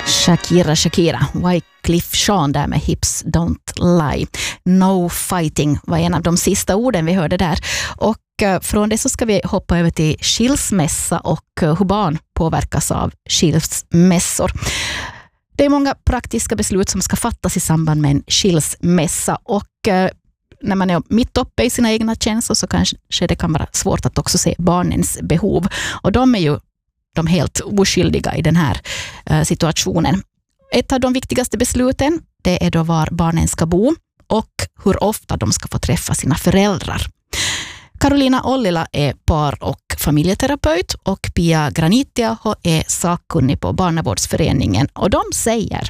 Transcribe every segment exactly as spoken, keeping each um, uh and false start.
Shakira, Shakira, Wyclef Jean där med Hips Don't Lie. No fighting var en av de sista orden vi hörde där. Och från det så ska vi hoppa över till skilsmässa och hur barn påverkas av skilsmässor. Det är många praktiska beslut som ska fattas i samband med en skilsmässa och när man är mitt uppe i sina egna känslor så kanske det kan vara svårt att också se barnens behov. Och de är ju de helt oskyldiga i den här uh, situationen. Ett av de viktigaste besluten det är då var barnen ska bo och hur ofta de ska få träffa sina föräldrar. Carolina Ollila är par- och familjeterapeut och Pia Granitia är sakkunnig på Barnavårdsföreningen och de säger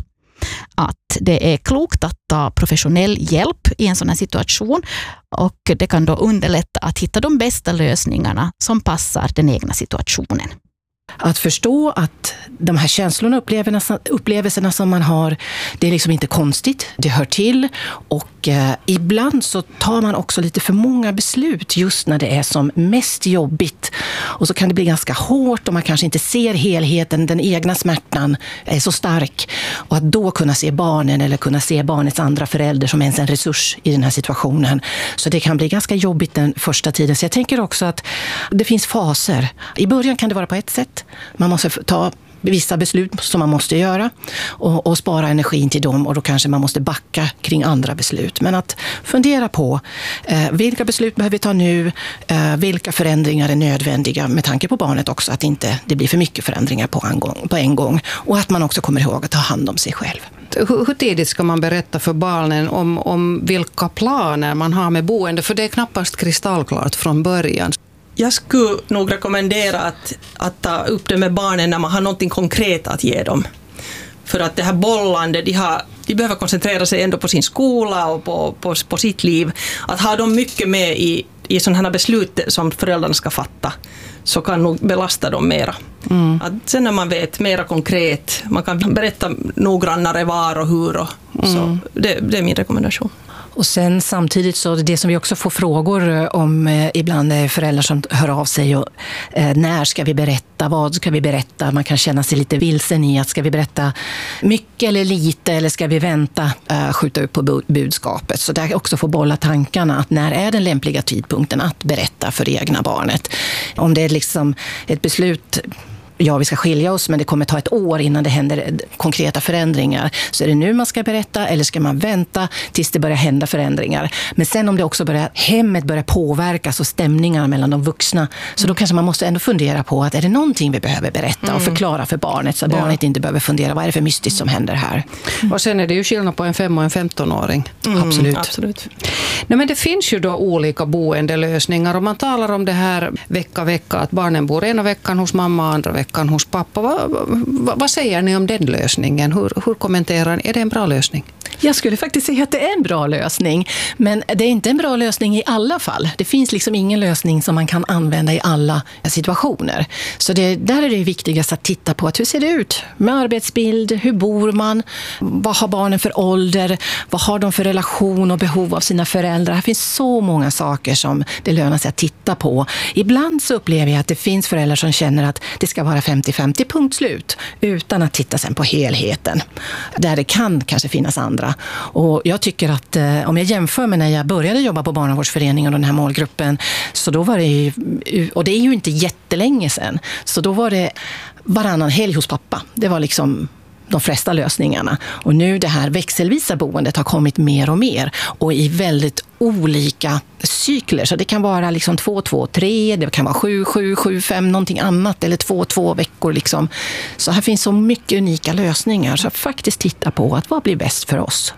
att det är klokt att ta professionell hjälp i en sån här situation och det kan då underlätta att hitta de bästa lösningarna som passar den egna situationen. Att förstå att de här känslorna och upplevelserna som man har, det är liksom inte konstigt, det hör till och eh, ibland så tar man också lite för många beslut just när det är som mest jobbigt och så kan det bli ganska hårt och man kanske inte ser helheten, den egna smärtan är så stark och att då kunna se barnen eller kunna se barnets andra förälder som ens en resurs i den här situationen. Så det kan bli ganska jobbigt den första tiden. Så jag tänker också att det finns faser. I början kan det vara på ett sätt. Man måste ta vissa beslut som man måste göra och, och spara energin till dem och då kanske man måste backa kring andra beslut. Men att fundera på eh, vilka beslut behöver vi ta nu, eh, vilka förändringar är nödvändiga med tanke på barnet också, att inte det blir för mycket förändringar på en gång, på en gång och att man också kommer ihåg att ta hand om sig själv. Hur, hur tidigt ska man berätta för barnen om, om vilka planer man har med boende? För det är knappast kristallklart från början. Jag skulle nog rekommendera att, att ta upp det med barnen när man har något konkret att ge dem. För att det här bollande, de, har, de behöver koncentrera sig ändå på sin skola och på, på, på sitt liv. Att ha dem mycket med i, i sådana här beslut som föräldrarna ska fatta så kan nog belasta dem mera. Mm. Att sen när man vet mera konkret, man kan berätta noggrannare var och hur. Och, mm. så det, det är min rekommendation. Och sen samtidigt så det som vi också får frågor om eh, ibland är föräldrar som hör av sig och eh, när ska vi berätta, vad ska vi berätta? Man kan känna sig lite vilsen i att ska vi berätta mycket eller lite eller ska vi vänta, eh, skjuta upp på budskapet. Så där också få bolla tankarna att när är den lämpliga tidpunkten att berätta för det egna barnet. Om det är liksom ett beslut, ja vi ska skilja oss men det kommer ta ett år innan det händer konkreta förändringar. Så är det nu man ska berätta eller ska man vänta tills det börjar hända förändringar. Men sen om det också börjar, hemmet börjar påverkas och stämningar mellan de vuxna så då kanske man måste ändå fundera på att är det någonting vi behöver berätta och förklara för barnet så att ja. barnet inte behöver fundera vad är det för mystiskt som händer här. Mm. Och sen är det ju skillnad på en fem- och en femtonåring. Mm, absolut. absolut. Nej, men det finns ju då olika boendelösningar och man talar om det här vecka vecka att barnen bor ena veckan hos mamma och andra veckan hos pappa. Vad, vad, vad säger ni om den lösningen? Hur, hur kommenterar ni? Är det en bra lösning? Jag skulle faktiskt säga att det är en bra lösning. Men det är inte en bra lösning i alla fall. Det finns liksom ingen lösning som man kan använda i alla situationer. Så det, där är det viktigast att titta på att hur ser det ut med arbetsbild? Hur bor man? Vad har barnen för ålder? Vad har de för relation och behov av sina föräldrar? Det finns så många saker som det lönar sig att titta på. Ibland så upplever jag att det finns föräldrar som känner att det ska vara femtio femtio punkt slut utan att titta sen på helheten. Där det kan kanske finnas andra. Och jag tycker att eh, om jag jämför med när jag började jobba på Barnavårdsföreningen och den här målgruppen så då var det ju, och det är ju inte jättelänge sedan, så då var det varannan helg hos pappa. Det var liksom de flesta lösningarna. Och nu det här växelvisa boendet har kommit mer och mer och i väldigt olika cykler. Så det kan vara liksom två, två, tre, det kan vara sju, sju, sju, fem, någonting annat eller två, två veckor liksom. Så här finns så mycket unika lösningar så faktiskt titta på att vad blir bäst för oss.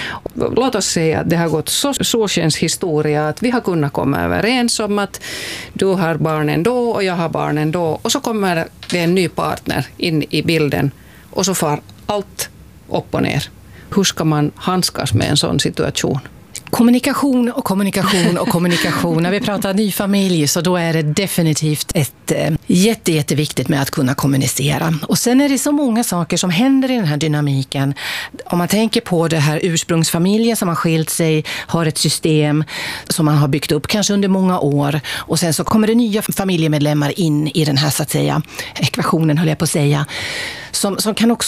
Låt oss säga att det har gått så solskens historia att vi har kunnat komma överens om att du har barnen då och jag har barnen då och så kommer det en ny partner in i bilden och så far allt upp och ner. Hur ska man handskas med en sån situation? Kommunikation och kommunikation och kommunikation. När vi pratar ny familj så då är det definitivt ett eh, jätte, jätteviktigt med att kunna kommunicera. Och sen är det så många saker som händer i den här dynamiken. Om man tänker på det här ursprungsfamiljen som har skilt sig, har ett system som man har byggt upp kanske under många år. Och sen så kommer det nya familjemedlemmar in i den här så att säga ekvationen höll jag på att säga. Som, som kan också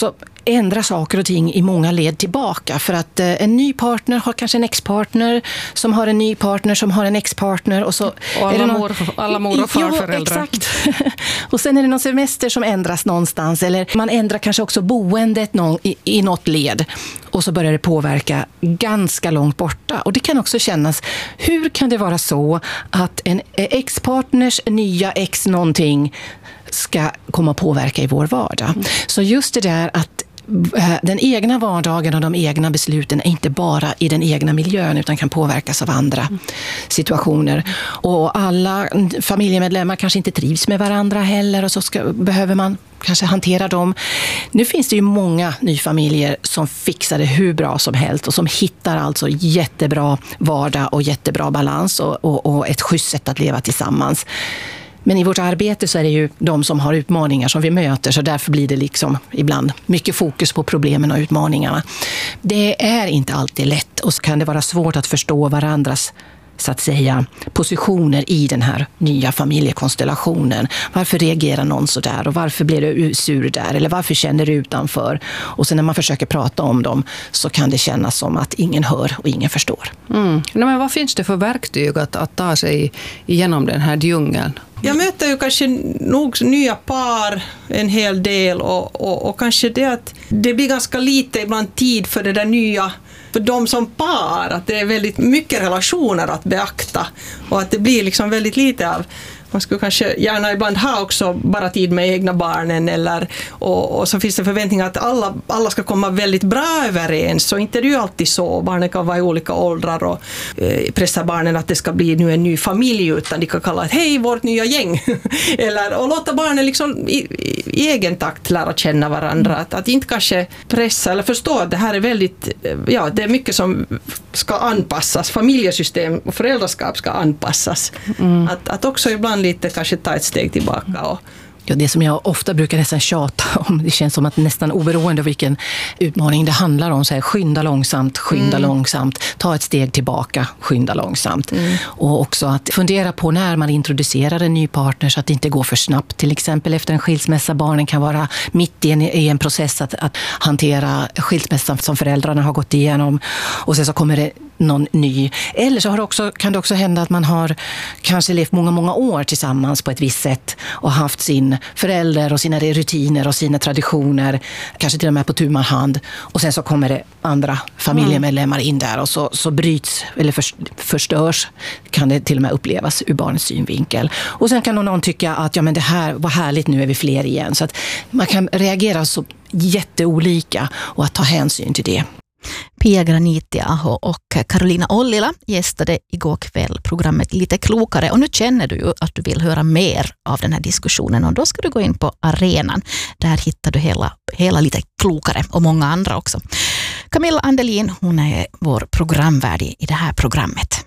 ändra saker och ting i många led tillbaka. För att eh, en ny partner har kanske en ex-partner som har en ny partner som har en ex-partner. Och, så och alla, är det någon... mor, alla mor- och farföräldrar. Ja, exakt. Och sen är det någon semester som ändras någonstans. Eller man ändrar kanske också boendet någon, i, i något led. Och så börjar det påverka ganska långt borta. Och det kan också kännas, hur kan det vara så att en ex-partners nya ex någonting ska komma och påverka i vår vardag? Mm. Så just det där att den egna vardagen och de egna besluten är inte bara i den egna miljön utan kan påverkas av andra mm. situationer. Och alla familjemedlemmar kanske inte trivs med varandra heller och så ska, behöver man kanske hantera dem. Nu finns det ju många nyfamiljer som fixar det hur bra som helst och som hittar alltså jättebra vardag och jättebra balans och, och, och ett schysst sätt att leva tillsammans. Men i vårt arbete så är det ju de som har utmaningar som vi möter, så därför blir det liksom ibland mycket fokus på problemen och utmaningarna. Det är inte alltid lätt och så kan det vara svårt att förstå varandras så att säga positioner i den här nya familjekonstellationen. Varför reagerar någon så där och varför blir du sur där eller varför känner du utanför? Och sen när man försöker prata om dem så kan det kännas som att ingen hör och ingen förstår. Mm. Men vad finns det för verktyg att, att ta sig igenom den här djungeln? Jag möter ju kanske nog nya par en hel del och, och, och kanske det att det blir ganska lite ibland tid för det där nya, för de som par, att det är väldigt mycket relationer att beakta och att det blir liksom väldigt lite av, man skulle kanske gärna ibland ha också bara tid med egna barnen eller, och, och så finns det förväntningar att alla, alla ska komma väldigt bra överens, så inte är det ju alltid så. Barnen kan vara i olika åldrar och eh, pressa barnen att det ska bli nu en ny familj, utan de kan kalla det hej vårt nya gäng eller, och låta barnen liksom i, i, i egen takt lära känna varandra, att, att inte kanske pressa eller förstå att det här är väldigt, ja det är mycket som ska anpassas, familjesystem och föräldraskap ska anpassas, mm. att, att också ibland lite kanske ta ett steg tillbaka. Och ja, det som jag ofta brukar nästan tjata om, det känns som att nästan oberoende av vilken utmaning det handlar om, så här, skynda långsamt, skynda mm. långsamt, ta ett steg tillbaka, skynda långsamt. Mm. Och också att fundera på när man introducerar en ny partner så att det inte går för snabbt. Till exempel efter en skilsmässa, barnen kan vara mitt i en, i en process att, att hantera skilsmässan som föräldrarna har gått igenom och sen så kommer det någon ny. Eller så har det också, kan det också hända att man har kanske levt många, många år tillsammans på ett visst sätt och haft sin förälder och sina rutiner och sina traditioner, kanske till och med på tu man hand, och sen så kommer det andra familjemedlemmar in där och så, så bryts eller förstörs, kan det till och med upplevas ur barnets synvinkel. Och sen kan någon tycka att ja men det här var härligt, nu är vi fler igen. Så att man kan reagera så jätteolika och att ta hänsyn till det. Pia Graniti-Aho och Carolina Ollila gästade igår kväll programmet Lite klokare, och nu känner du ju att du vill höra mer av den här diskussionen, och då ska du gå in på arenan. Där hittar du hela, hela Lite klokare och många andra också. Camilla Andelin, hon är vår programvärd i det här programmet.